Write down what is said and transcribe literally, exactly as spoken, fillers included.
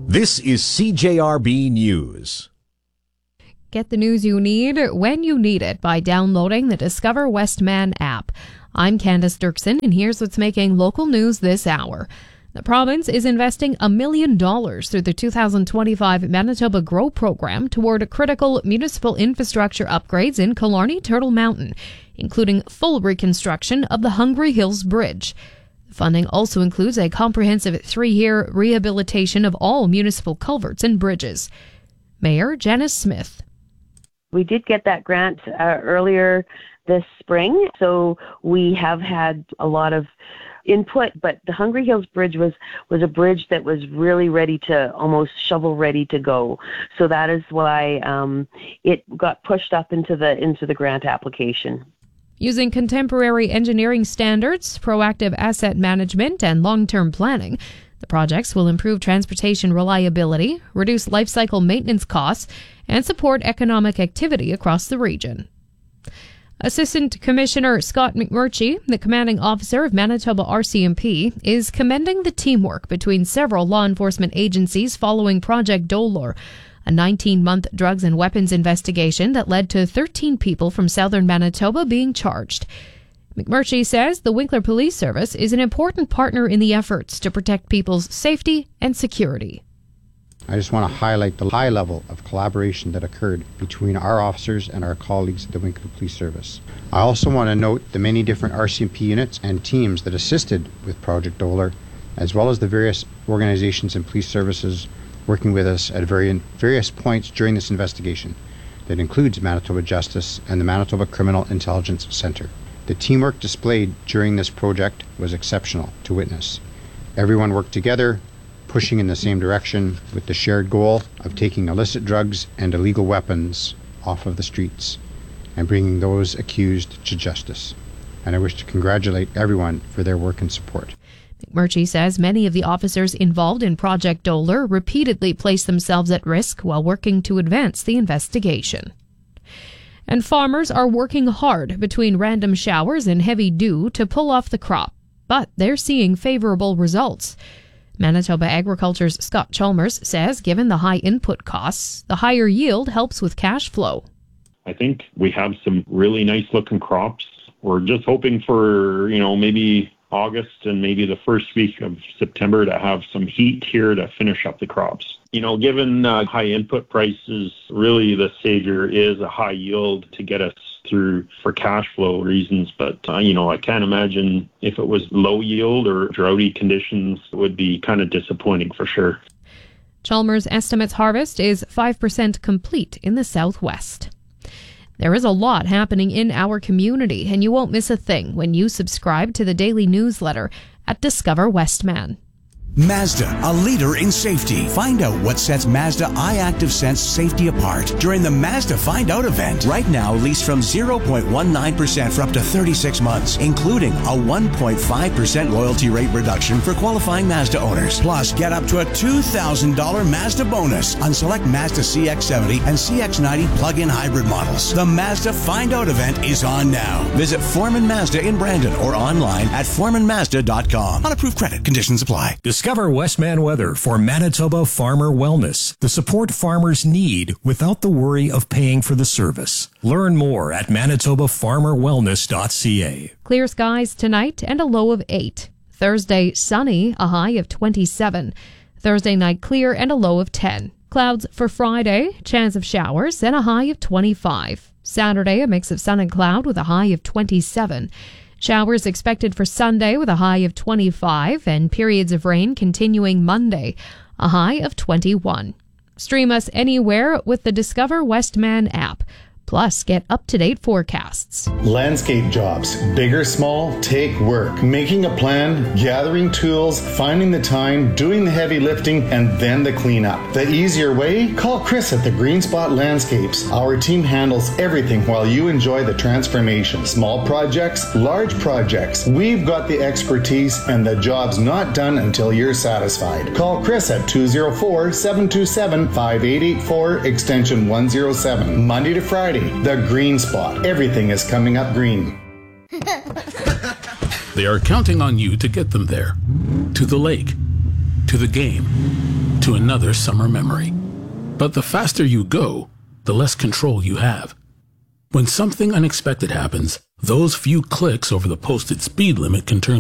This is C J R B News. Get the news you need when you need it by downloading the Discover Westman app. I'm Candace Dirksen, and here's what's making local news this hour. The province is investing a million dollars through the two thousand twenty-five Manitoba Grow program toward critical municipal infrastructure upgrades in Killarney Turtle Mountain, including full reconstruction of the Hungry Hills Bridge. The funding also includes a comprehensive three-year rehabilitation of all municipal culverts and bridges. Mayor Janice Smith. We did get that grant uh, earlier this spring, so we have had a lot of input, but the Hungry Hills Bridge was, was a bridge that was really ready to, almost shovel ready to go. So that is why um, it got pushed up into the into the grant application. Using contemporary engineering standards, proactive asset management, and long-term planning, the projects will improve transportation reliability, reduce life cycle maintenance costs, and support economic activity across the region. Assistant Commissioner Scott McMurchie, the commanding officer of Manitoba R C M P, is commending the teamwork between several law enforcement agencies following Project Dolor, a nineteen-month drugs and weapons investigation that led to thirteen people from southern Manitoba being charged. McMurchie says the Winkler Police Service is an important partner in the efforts to protect people's safety and security. I just want to highlight the high level of collaboration that occurred between our officers and our colleagues at the Winkler Police Service. I also want to note the many different R C M P units and teams that assisted with Project Dolor, as well as the various organizations and police services working with us at various points during this investigation. That includes Manitoba Justice and the Manitoba Criminal Intelligence Centre. The teamwork displayed during this project was exceptional to witness. Everyone worked together, pushing in the same direction with the shared goal of taking illicit drugs and illegal weapons off of the streets and bringing those accused to justice. And I wish to congratulate everyone for their work and support. McMurchie says many of the officers involved in Project Dolor repeatedly placed themselves at risk while working to advance the investigation. And farmers are working hard between random showers and heavy dew to pull off the crop, but they're seeing favorable results. Manitoba Agriculture's Scott Chalmers says given the high input costs, the higher yield helps with cash flow. I think we have some really nice looking crops. We're just hoping for, you know, maybe August and maybe the first week of September to have some heat here to finish up the crops. You know, given uh, high input prices, really the savior is a high yield to get us through for cash flow reasons. But, uh, you know, I can't imagine if it was low yield or droughty conditions, it would be kind of disappointing for sure. Chalmers estimates harvest is five percent complete in the southwest. There is a lot happening in our community, and you won't miss a thing when you subscribe to the daily newsletter at Discover Westman. Mazda, a leader in safety. Find out what sets Mazda iActive Sense safety apart during the Mazda Find Out event. Right now, lease from zero point one nine percent for up to thirty-six months, including a one point five percent loyalty rate reduction for qualifying Mazda owners. Plus, get up to a two thousand dollars Mazda bonus on select Mazda C X seventy and C X ninety plug-in hybrid models. The Mazda Find Out event is on now. Visit Foreman Mazda in Brandon or online at foreman mazda dot com. On approved credit, conditions apply. Discover Westman weather for Manitoba Farmer Wellness, the support farmers need without the worry of paying for the service. Learn more at manitoba farmer wellness dot c a. Clear skies tonight and a low of eight. Thursday, sunny, a high of twenty-seven. Thursday night, clear and a low of ten. Clouds for Friday, chance of showers, and a high of twenty-five. Saturday, a mix of sun and cloud with a high of twenty-seven. Showers expected for Sunday with a high of twenty-five, and periods of rain continuing Monday, a high of twenty-one. Stream us anywhere with the Discover Westman app. Plus, get up-to-date forecasts. Landscape jobs, big or small, take work. Making a plan, gathering tools, finding the time, doing the heavy lifting, and then the cleanup. The easier way? Call Chris at the Green Spot Landscapes. Our team handles everything while you enjoy the transformation. Small projects, large projects. We've got the expertise, and the job's not done until you're satisfied. Call Chris at two oh four, seven two seven, five eight eight four, extension one oh seven. Monday to Friday. The Green Spot. Everything is coming up green. They are counting on you to get them there. To the lake. To the game. To to another summer memory. But the faster you go, the less control you have. When something unexpected happens, those few clicks over the posted speed limit can turn